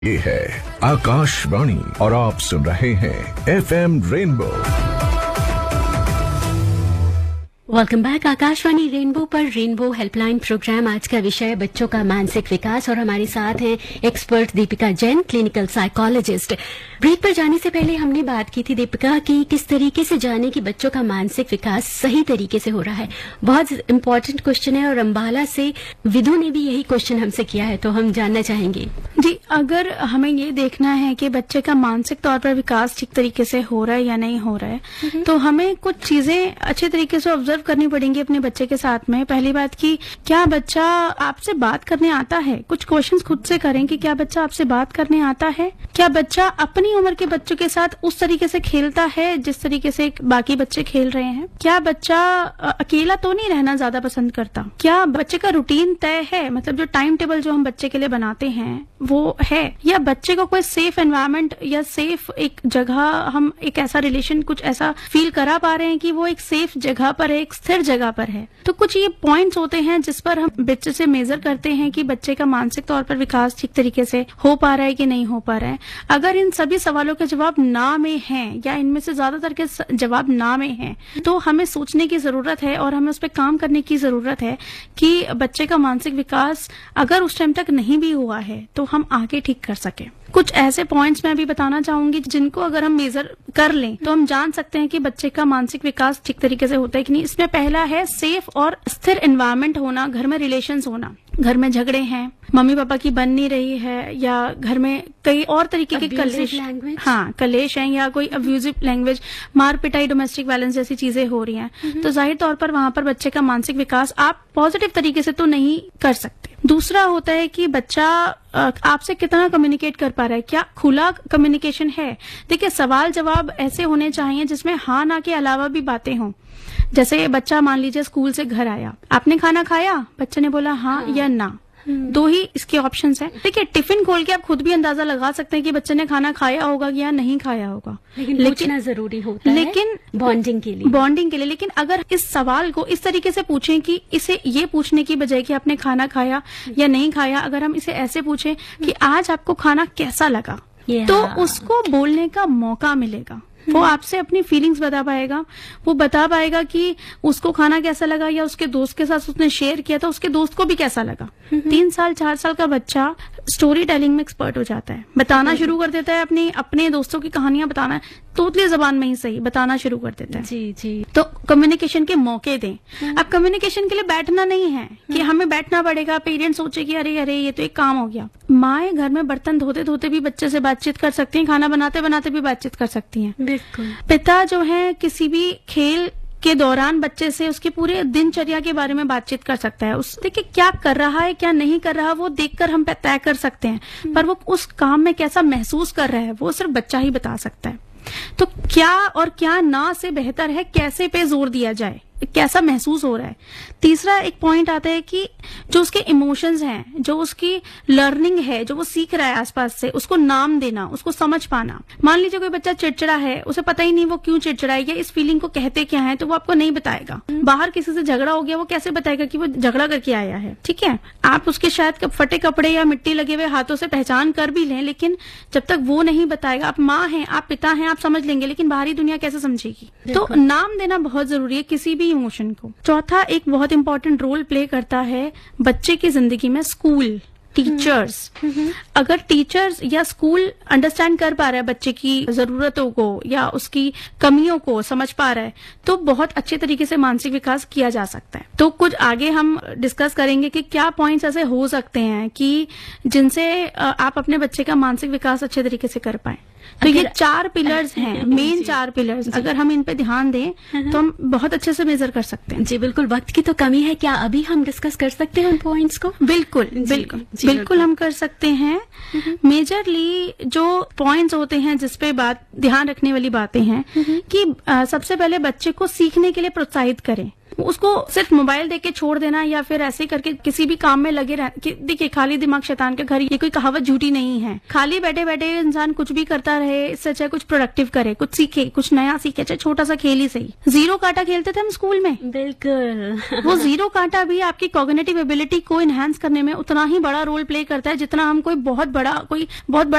ये है आकाशवाणी और आप सुन रहे हैं FM rainbow. Welcome back. Akashvani rainbow पर रेनबो हेल्पलाइन प्रोग्राम। आज का विषय बच्चों का मानसिक विकास और हमारे साथ हैं expert Deepika Jain, clinical psychologist. Break पर जाने से पहले हमने बात की थी दीपिका कि किस तरीके से जाने कि बच्चों का मानसिक विकास सही तरीके से हो रहा है। बहुत इंपॉर्टेंट क्वेश्चन है और अम्बाला से विधु ने भी यही क्वेश्चन हमसे किया है, तो हम जानना चाहेंगे। जी, अगर हमें ये देखना है कि बच्चे का मानसिक तौर पर विकास ठीक तरीके से हो रहा है या नहीं हो रहा है, तो हमें कुछ चीजें अच्छे तरीके से ऑब्जर्व करनी पड़ेंगी अपने बच्चे के साथ में। पहली बात कि क्या बच्चा आपसे बात करने आता है। कुछ क्वेश्चंस खुद से करें कि क्या बच्चा आपसे बात करने आता है, क्या बच्चा अपनी उम्र के बच्चों के साथ उस तरीके से खेलता है जिस तरीके से बाकी बच्चे खेल रहे हैं, क्या बच्चा अकेला तो नहीं रहना ज्यादा पसंद करता, क्या बच्चे का रूटीन तय है, मतलब जो टाइम टेबल जो हम बच्चे के लिए बनाते हैं वो है, या बच्चे को कोई सेफ एनवायरनमेंट या सेफ एक जगह, हम एक ऐसा रिलेशन कुछ ऐसा फील करा पा रहे हैं कि वो एक सेफ जगह पर है, एक स्थिर जगह पर है। तो कुछ ये पॉइंट्स होते हैं जिस पर हम बच्चे से मेजर करते हैं कि बच्चे का मानसिक तौर पर विकास ठीक तरीके से हो पा रहा है कि नहीं हो पा रहा है। अगर इन सभी सवालों के जवाब ना में हैं या इनमें से ज्यादातर के जवाब ना में हैं, तो हमें सोचने की जरूरत है और हमें उस पर काम करने की जरूरत है कि बच्चे का मानसिक विकास अगर उस टाइम तक नहीं भी हुआ है तो हम आगे ठीक कर सके। कुछ ऐसे पॉइंट्स मैं अभी बताना चाहूंगी जिनको अगर हम मेजर कर लें तो हम जान सकते हैं कि बच्चे का मानसिक विकास ठीक तरीके से होता है कि नहीं। इसमें पहला है सेफ और स्थिर एनवायरनमेंट होना, घर में रिलेशंस होना। घर में झगड़े हैं, मम्मी पापा की बन नहीं रही है, या घर में कई और तरीके के कलेश हैं, या कोई अब्यूजिव लैंग्वेज, मार पिटाई, डोमेस्टिक वायलेंस जैसी चीजें हो रही हैं, तो जाहिर तौर पर वहां पर बच्चे का मानसिक विकास आप पॉजिटिव तरीके से तो नहीं कर सकते। दूसरा होता है कि बच्चा आपसे कितना कम्युनिकेट कर पा रहा है, क्या खुला कम्युनिकेशन है। देखिए, सवाल जवाब ऐसे होने चाहिए जिसमें हाँ ना के अलावा भी बातें हों। जैसे बच्चा मान लीजिए स्कूल से घर आया, आपने खाना खाया, बच्चे ने बोला हाँ या ना, दो ही इसके ऑप्शंस हैं। देखिए, टिफिन खोल के आप खुद भी अंदाजा लगा सकते हैं कि बच्चे ने खाना खाया होगा या नहीं खाया होगा, लेकिन पूछना जरूरी होता है, लेकिन बॉन्डिंग के लिए। लेकिन अगर इस सवाल को इस तरीके से पूछें कि इसे ये पूछने की बजाय कि आपने खाना खाया या नहीं खाया, अगर हम इसे ऐसे पूछें कि आज आपको खाना कैसा लगा, तो उसको बोलने का मौका मिलेगा। वो आपसे अपनी फीलिंग्स बता पाएगा, वो बता पाएगा कि उसको खाना कैसा लगा, या उसके दोस्त के साथ उसने शेयर किया था उसके दोस्त को भी कैसा लगा। 3 साल 4 साल का बच्चा स्टोरी टेलिंग में एक्सपर्ट हो जाता है, बताना शुरू कर देता है, अपने दोस्तों की कहानियां बताना, तोतली जबान में ही सही बताना शुरू कर देता है। जी। तो कम्युनिकेशन के मौके दें। अब कम्युनिकेशन के लिए बैठना नहीं है कि हमें बैठना पड़ेगा, पेरेंट्स सोचे कि अरे ये तो एक काम हो गया। माएं घर में बर्तन धोते धोते भी बच्चे से बातचीत कर सकती हैं, खाना बनाते बनाते भी बातचीत कर सकती हैं। बिल्कुल। पिता जो है किसी भी खेल के दौरान बच्चे से उसके पूरे दिनचर्या के बारे में बातचीत कर सकता है। उस देखिए क्या कर रहा है क्या नहीं कर रहा, वो देखकर हम तय कर सकते हैं, पर वो उस काम में कैसा महसूस कर रहा है वो सिर्फ बच्चा ही बता सकता है। तो क्या और क्या ना से बेहतर है कैसे पे जोर दिया जाए, कैसा महसूस हो रहा है। तीसरा एक पॉइंट आता है कि जो उसके इमोशंस हैं, जो उसकी लर्निंग है, जो वो सीख रहा है आसपास से, उसको नाम देना, उसको समझ पाना। मान लीजिए कोई बच्चा चिड़चिड़ा है, उसे पता ही नहीं वो क्यों चिड़चिड़ा है या इस फीलिंग को कहते क्या है, तो वो आपको नहीं बताएगा। बाहर किसी से झगड़ा हो गया, वो कैसे बताएगा कि वो झगड़ा करके आया है। ठीक है, आप उसके शायद फटे कपड़े या मिट्टी लगे हुए हाथों से पहचान कर भी लें, लेकिन जब तक वो नहीं बताएगा, आप माँ हैं, आप पिता हैं, आप समझ लेंगे, लेकिन बाहरी दुनिया कैसे समझेगी। तो नाम देना बहुत जरूरी है किसी भी इमोशन को। चौथा एक बहुत इंपॉर्टेंट रोल प्ले करता है बच्चे की जिंदगी में स्कूल, टीचर्स। अगर टीचर्स या स्कूल अंडरस्टैंड कर पा रहा है बच्चे की जरूरतों को या उसकी कमियों को समझ पा रहा है, तो बहुत अच्छे तरीके से मानसिक विकास किया जा सकता है। तो कुछ आगे हम डिस्कस करेंगे कि क्या पॉइंट्स ऐसे हो सकते हैं कि जिनसे आप अपने बच्चे का मानसिक विकास अच्छे तरीके से कर पाए। तो ये 4 पिलर्स हैं, मेन 4 पिलर्स। अगर हम इन पे ध्यान दें तो हम बहुत अच्छे से मेजर कर सकते हैं। जी बिल्कुल। वक्त की तो कमी है, क्या अभी हम डिस्कस कर सकते हैं उन पॉइंट्स को? बिल्कुल हम कर सकते हैं। मेजरली जो पॉइंट्स होते हैं जिसपे ध्यान रखने वाली बातें हैं कि सबसे पहले बच्चे को सीखने के लिए प्रोत्साहित करें। उसको सिर्फ मोबाइल देके छोड़ देना या फिर ऐसे करके किसी भी काम में लगे रहना। देखिए, खाली दिमाग शैतान का घर, ये कोई कहावत झूठी नहीं है। खाली बैठे बैठे इंसान कुछ भी करता रहे, इससे अच्छा कुछ प्रोडक्टिव करे, कुछ सीखे, कुछ नया सीखे, चाहे छोटा सा खेल ही सही। जीरो कांटा खेलते थे हम स्कूल में, बिल्कुल। वो जीरो कांटा भी आपकी कॉग्निटिव एबिलिटी को एनहांस करने में उतना ही बड़ा रोल प्ले करता है जितना हम कोई बहुत बड़ा